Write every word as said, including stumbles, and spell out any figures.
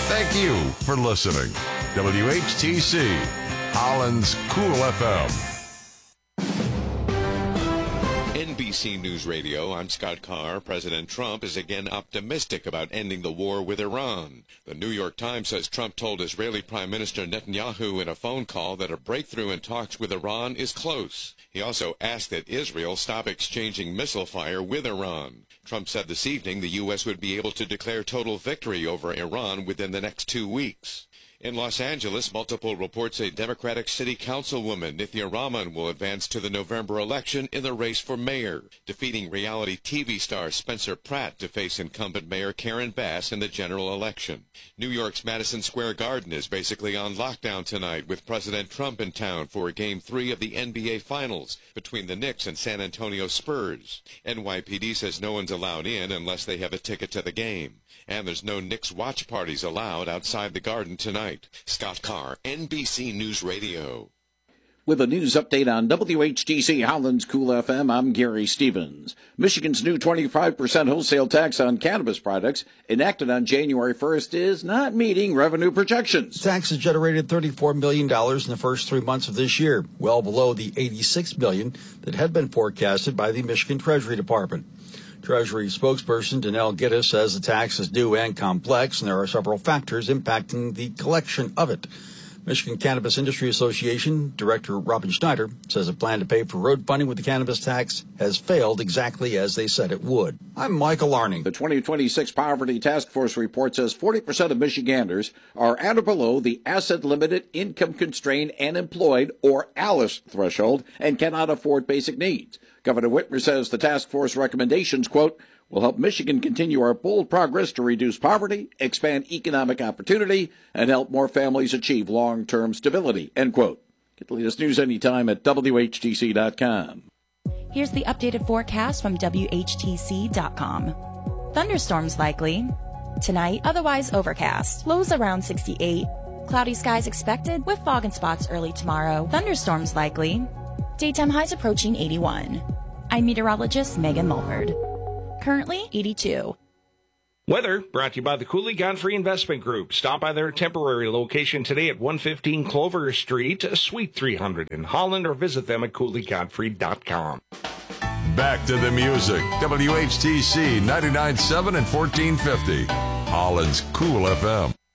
Thank you for listening. W H T C, Holland's Cool F M. N B C News Radio, I'm Scott Carr. President Trump is again optimistic about ending the war with Iran. The New York Times says Trump told Israeli Prime Minister Netanyahu in a phone call that a breakthrough in talks with Iran is close. He also asked that Israel stop exchanging missile fire with Iran. Trump said this evening the U S would be able to declare total victory over Iran within the next two weeks. In Los Angeles, multiple reports say Democratic City Councilwoman Nithya Raman will advance to the November election in the race for mayor, defeating reality T V star Spencer Pratt to face incumbent Mayor Karen Bass in the general election. New York's Madison Square Garden is basically on lockdown tonight, with President Trump in town for Game three of the N B A Finals between the Knicks and San Antonio Spurs. N Y P D says no one's allowed in unless they have a ticket to the game. And there's no Knicks watch parties allowed outside the Garden tonight. Scott Carr, N B C News Radio. With a news update on W H T C Holland's Cool F M, I'm Gary Stevens. Michigan's new twenty-five percent wholesale tax on cannabis products, enacted on January first, is not meeting revenue projections. The tax has generated thirty-four million dollars in the first three months of this year, well below the eighty-six million dollars that had been forecasted by the Michigan Treasury Department. Treasury spokesperson Danelle Gittes says the tax is new and complex, and there are several factors impacting the collection of it. Michigan Cannabis Industry Association Director Robin Schneider says a plan to pay for road funding with the cannabis tax has failed exactly as they said it would. I'm Michael Larning. The twenty twenty-six Poverty Task Force report says forty percent of Michiganders are at or below the asset-limited, income-constrained, and employed, or ALICE threshold, and cannot afford basic needs. Governor Whitmer says the task force recommendations, quote, will help Michigan continue our bold progress to reduce poverty, expand economic opportunity, and help more families achieve long-term stability, end quote. Get the latest news anytime at W H T C dot com. Here's the updated forecast from W H T C dot com. Thunderstorms likely. Tonight, otherwise overcast. Lows around sixty-eight. Cloudy skies expected with fog and spots early tomorrow. Thunderstorms likely. Daytime highs approaching eighty-one. I'm meteorologist Megan Mulford. Currently eighty-two. Weather brought to you by the Cooley Godfrey Investment Group. Stop by their temporary location today at one fifteen Clover Street, Suite three hundred in Holland, or visit them at cooley godfrey dot com. Back to the music. W H T C ninety-nine point seven and fourteen fifty. Holland's Cool F M.